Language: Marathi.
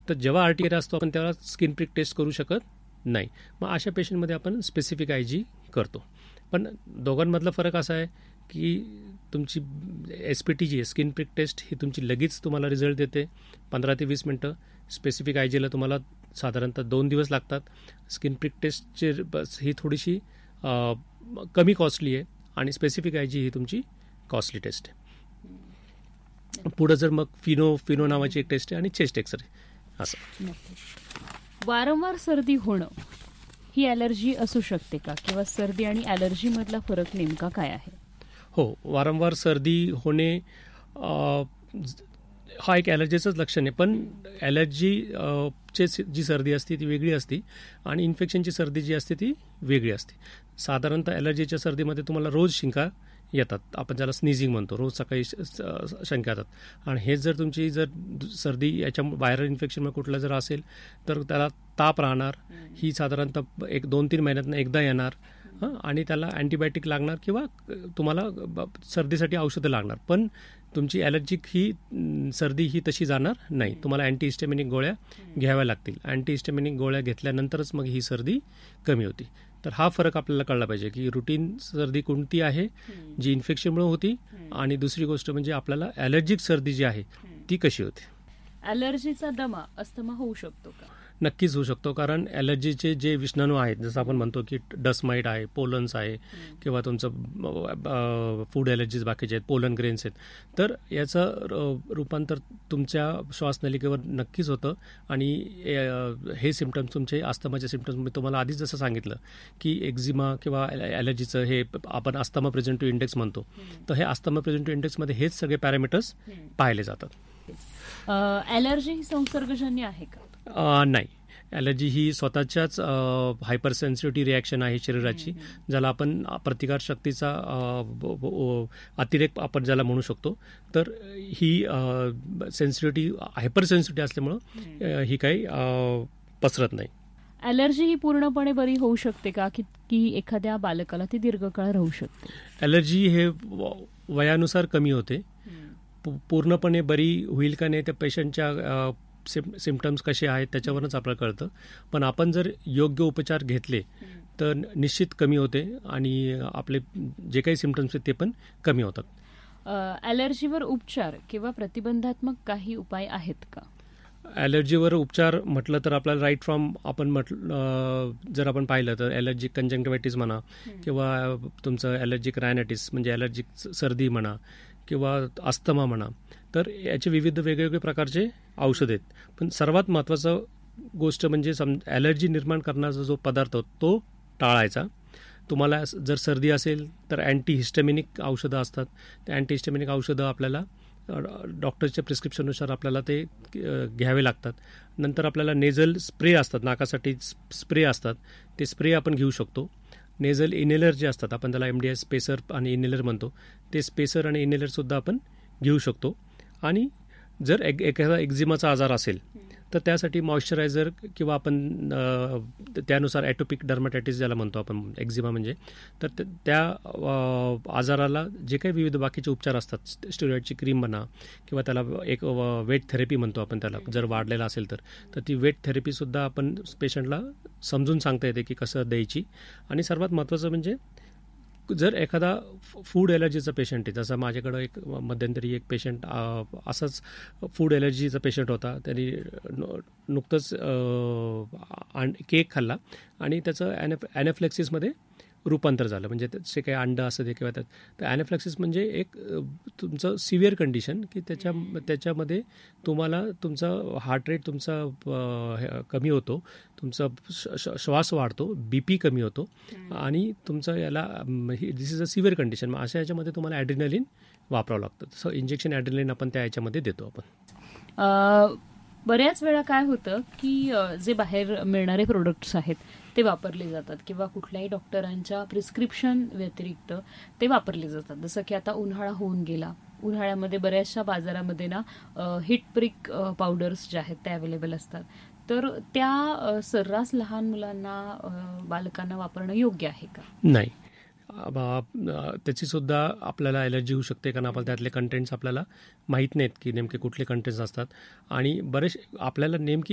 तर जेव्हा RTI असतो आपण तेव्हा स्किन प्रिक टेस्ट करू शकत नाही. मग अशा पेशंटमध्ये आपण स्पेसिफिक IG करतो. पण दोघांमधला फरक असा आहे की तुमची SPT जी आहे, स्किन प्रिक टेस्ट, ही तुमची लगेच तुम्हाला रिझल्ट देते 15 ते 20 मिनटं. स्पेसिफिक IGला तुम्हाला साधारणतः 2 दिवस लागतात. स्किन प्रिक टेस्टची ही थोडीशी कमी कॉस्टली आहे आणि स्पेसिफिक IG ही तुमची कॉस्टली टेस्ट आहे. पुढं जर मग फिनो नावाची एक टेस्ट आहे आणि चेस्ट एक्सरे असं. वारंवार सर्दी होणं ही ॲलर्जी असू शकते का, किंवा सर्दी आणि ॲलर्जी मधला फरक नेमका काय आहे? हो, वारंवार सर्दी होणे हा एक ॲलर्जीचंच लक्षण आहे. पण ॲलर्जी जी सर्दी असते ती वेगळी असते आणि इन्फेक्शनची सर्दी जी असते ती वेगळी असते. साधारणतः ॲलर्जीच्या सर्दीमध्ये तुम्हाला रोज शिंका येतात, आपण ज्याला स्नीझिंग म्हणतो, रोज सकाळी शंका येतात. आणि हेच जर तुमची सर्दी याच्या व्हायरल इन्फेक्शनमुळे कुठलं जर असेल तर त्याला ताप राहणार, ही साधारणतः 1-2-3 महिन्यातनं एकदा येणार. आणि त्याला अँटीबायोटिक लागणार किंवा तुम्हाला सर्दीसाठी औषधं लागणार. पण तुमची ॲलर्जिक ही सर्दी ही तशी जाणार नाही. तुम्हाला अँटीहिस्टॅमिनिक गोळ्या घ्याव्या लागतील. अँटीहिस्टॅमिनिक गोळ्या घेतल्यानंतरच मग ही सर्दी कमी होती. तर हा फरक आपल्याला कळला पाहिजे की रुटीन सर्दी कोणती आहे जी इन्फेक्शनमुळे होती, आणि दुसरी गोष्ट म्हणजे आपल्याला ॲलर्जिक सर्दी जी आहे ती कशी होती. ॲलर्जीचा दमा, अस्थमा होऊ शकतो का? नक्कीच होऊ शकतो, कारण ॲलर्जीचे जे विषाणू आहेत, जसं आपण म्हणतो की डस्ट माईट आहे, पोलन्स आहे, किंवा तुमचं फूड ॲलर्जीज बाकीचे आहेत, पोलन ग्रेन्स आहेत, तर याचं रूपांतर तुमच्या श्वासनलिकेवर नक्कीच होतं. आणि हे सिम्पटम्स तुमचे अस्थमाचे सिम्पटम्स मी तुम्हाला आधीच जसं सांगितलं की एक्झिमा किंवा ॲलर्जीचं हे आपण अस्थमा प्रेझेंटिव्ह इंडेक्स म्हणतो. तर हे अस्थमा प्रेझेंटिव्ह इंडेक्समध्ये हेच सगळे पॅरामीटर्स पाहिले जातात. ॲलर्जी ही संसर्गजन्य आहे का? नाही, ॲलर्जी ही स्वतःच्याच हायपर सेन्सिटिव्हिटी रिॲक्शन आहे शरीराची, ज्याला आपण प्रतिकारशक्तीचा अतिरेक आपण ज्याला म्हणू शकतो. तर ही सेन्सिटिव्हिटी, हायपर सेन्सिटिव्हिटी असल्यामुळं ही काही पसरत नाही. ॲलर्जी ही पूर्णपणे बरी होऊ शकते का, की एखाद्या बालकाला ती दीर्घकाळ राहू शकते? ॲलर्जी हे वयानुसार कमी होते. पूर्णपणे बरी होईल का नाही त्या पेशंटच्या सिम्पटम्स कसे आहेत त्याच्यावरच आपल्याला कळतं. पण आपण जर योग्य उपचार घेतले तर निश्चित कमी होते आणि आपले जे काही सिम्पटम्स आहेत ते पण कमी होतात. ॲलर्जीवर उपचार किंवा प्रतिबंधात्मक काही उपाय आहेत का? ॲलर्जीवर उपचार म्हटलं तर आपल्याला राईट फ्रॉम जर आपण पाहिलं तर ॲलर्जिक कंजंक्टिव्हायटिस म्हणा, किंवा तुमचं ॲलर्जिक रायनायटिस म्हणजे ॲलर्जिक सर्दी म्हणा, किंवा अस्थमा म्हणा, तर याचे विविध वेगवेगळे प्रकारचे औषध आहेत. पण सर्वात महत्त्वाचं गोष्ट म्हणजे ॲलर्जी निर्माण करणारा जो पदार्थ तो टाळायचा. तुम्हाला जर सर्दी असेल तर अँटीहिस्टॅमिनिक औषधं असतात. त्या अँटीहिस्टॅमिनिक औषधं आपल्याला डॉक्टरच्या प्रिस्क्रिप्शननुसार आपल्याला ते घ्यावे लागतात. नंतर आपल्याला नेझल स्प्रे असतात, नाकासाठी स्प्रे असतात, ते स्प्रे आपण घेऊ शकतो. नेझल इनेलर जे असतात, आपण त्याला MDI स्पेसर आणि इनेलर म्हणतो, ते स्पेसर आणि इनेलरसुद्धा आपण घेऊ शकतो. आणि जर एखादा एक्झिमाचा आजार असेल तर त्यासाठी मॉइश्चरायझर किंवा आपण त्यानुसार ॲटोपिक डर्माटायटिस ज्याला म्हणतो आपण, एक्झिमा म्हणजे, तर त्या आजाराला जे काही विविध बाकीचे उपचार असतात, स्टेरॉइडची क्रीम म्हणा, किंवा त्याला एक वेट थेरपी म्हणतो आपण त्याला, जर वाढलेला असेल तर ती वेट थेरपीसुद्धा आपण पेशंटला समजून सांगता येते की कसं द्यायची. आणि सर्वात महत्त्वाचं म्हणजे जर एखादा फूड ॲलर्जीचा पेशंट आहे, जसं माझ्याकडं एक मध्यंतरी एक पेशंट असाच फूड ॲलर्जीचा पेशंट होता. त्यांनी नुकतंच केक खाल्ला आणि त्याचं ॲनाफ्लेक्सिसमध्ये रूपांतर झालं. म्हणजे जे काही अंड असं ते किंवा तर ॲनाफ्लेक्सिस म्हणजे एक तुमचं सिव्हिअर कंडिशन की त्याच्यामध्ये तुम्हाला तुमचा हार्ट रेट तुमचा कमी होतो, तुमचा श्वास वाढतो, BP कमी होतो, आणि तुमचं याला दिस इज अ सिव्हिअर कंडिशन. मग अशा याच्यामध्ये तुम्हाला ॲड्रिनलिन वापरावं लागतं. सो इंजेक्शन ॲड्रिनलिन आपण त्या याच्यामध्ये देतो आपण. बऱ्याच वेळा काय होतं की जे बाहेर मिळणारे प्रोडक्ट्स आहेत ते वापरले जातात, किंवा कुठल्याही डॉक्टरांच्या प्रिस्क्रिप्शन व्यतिरिक्त ते वापरले जातात. जसं की आता उन्हाळा होऊन गेला, उन्हाळ्यामध्ये बऱ्याचशा बाजारामध्ये ना हिट प्रिक पावडर्स ज्या आहेत त्या अवेलेबल असतात. तर त्या सर्रास लहान मुलांना, बालकांना वापरणं योग्य आहे का? नाही, त्याची सुद्धा आपल्याला ॲलर्जी होऊ शकते, कारण आपल्याला त्यातले कंटेंट्स आपल्याला माहीत नाहीत की नेमके कुठले कंटेंट्स असतात. आणि बरेच आपल्याला नेमकी